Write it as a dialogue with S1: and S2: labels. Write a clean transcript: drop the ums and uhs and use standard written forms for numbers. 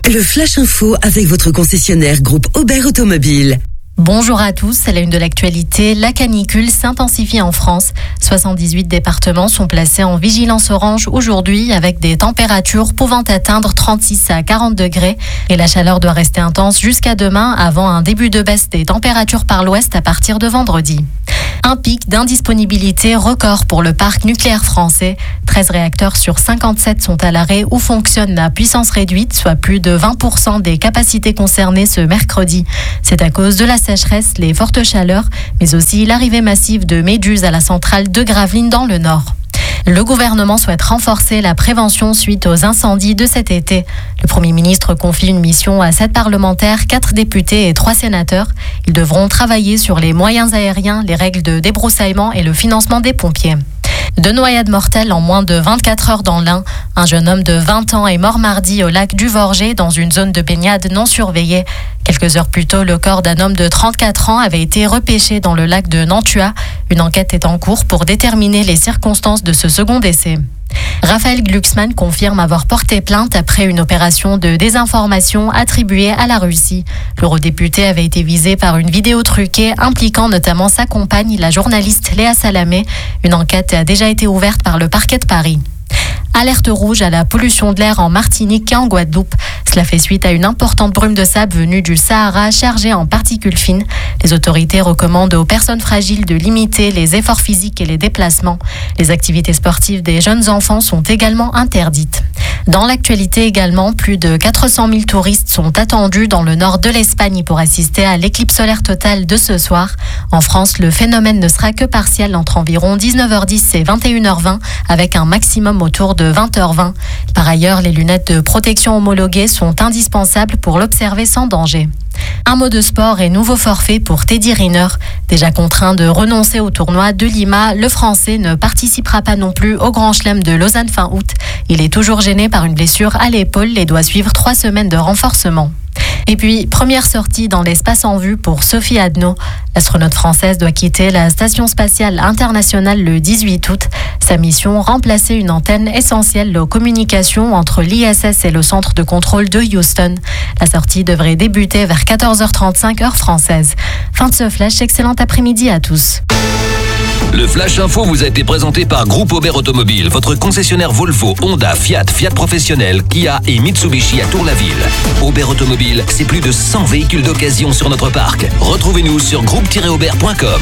S1: Le Flash Info avec votre concessionnaire groupe Aubert Automobile.
S2: Bonjour à tous, c'est la une de l'actualité. La canicule s'intensifie en France. 78 départements sont placés en vigilance orange aujourd'hui avec des températures pouvant atteindre 36 à 40 degrés. Et la chaleur doit rester intense jusqu'à demain avant un début de baisse des températures par l'ouest à partir de vendredi. Un pic d'indisponibilité record pour le parc nucléaire français. 13 réacteurs sur 57 sont à l'arrêt ou fonctionnent à puissance réduite, soit plus de 20% des capacités concernées ce mercredi. C'est à cause de la sécheresse, les fortes chaleurs, mais aussi l'arrivée massive de méduses à la centrale de Gravelines dans le nord. Le gouvernement souhaite renforcer la prévention suite aux incendies de cet été. Le Premier ministre confie une mission à 7 parlementaires, 4 députés et 3 sénateurs. Ils devront travailler sur les moyens aériens, les règles de débroussaillement et le financement des pompiers. 2 noyades mortelles en moins de 24 heures dans l'Ain. Un jeune homme de 20 ans est mort mardi au lac du Vorger dans une zone de baignade non surveillée. Quelques heures plus tôt, le corps d'un homme de 34 ans avait été repêché dans le lac de Nantua. Une enquête est en cours pour déterminer les circonstances de ce second décès. Raphaël Glucksmann confirme avoir porté plainte après une opération de désinformation attribuée à la Russie. L'eurodéputé avait été visé par une vidéo truquée impliquant notamment sa compagne, la journaliste Léa Salamé. Une enquête a déjà été ouverte par le parquet de Paris. Alerte rouge à la pollution de l'air en Martinique et en Guadeloupe. Cela fait suite à une importante brume de sable venue du Sahara chargée en particules fines. Les autorités recommandent aux personnes fragiles de limiter les efforts physiques et les déplacements. Les activités sportives des jeunes enfants sont également interdites. Dans l'actualité également, plus de 400 000 touristes sont attendus dans le nord de l'Espagne pour assister à l'éclipse solaire totale de ce soir. En France, le phénomène ne sera que partiel entre environ 19h10 et 21h20 avec un maximum autour de 20h20. Par ailleurs, les lunettes de protection homologuées sont indispensables pour l'observer sans danger. Un mot de sport et nouveau forfait pour Teddy Riner. Déjà contraint de renoncer au tournoi de Lima, le Français ne participera pas non plus au Grand Chelem de Lausanne fin août. Il est toujours gêné par une blessure à l'épaule et doit suivre 3 semaines de renforcement. Et puis, première sortie dans l'espace en vue pour Sophie Adno. L'astronaute française doit quitter la Station spatiale internationale le 18 août. Sa mission, remplacer une antenne essentielle aux communications entre l'ISS et le centre de contrôle de Houston. La sortie devrait débuter vers 14h35 heure française. Fin de ce flash, excellent après-midi à tous.
S3: Le Flash Info vous a été présenté par Groupe Aubert Automobile, votre concessionnaire Volvo, Honda, Fiat, Fiat Professionnel, Kia et Mitsubishi à Tour-la-Ville. Aubert Automobile, c'est plus de 100 véhicules d'occasion sur notre parc. Retrouvez-nous sur groupe-aubert.com.